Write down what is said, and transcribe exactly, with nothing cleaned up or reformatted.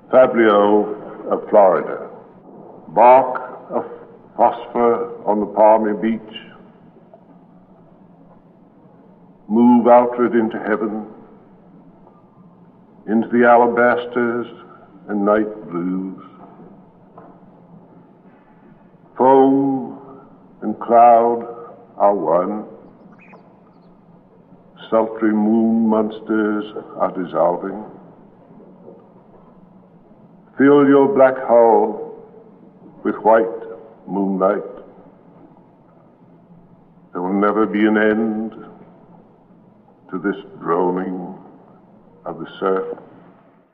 Fablio of Florida. Bark of phosphor on the palmy beach. Move outward into heaven, into the alabasters and night blues. Foam and cloud are one. Sultry moon monsters are dissolving. Fill your black hull with white moonlight. There will never be an end to this droning of the surf.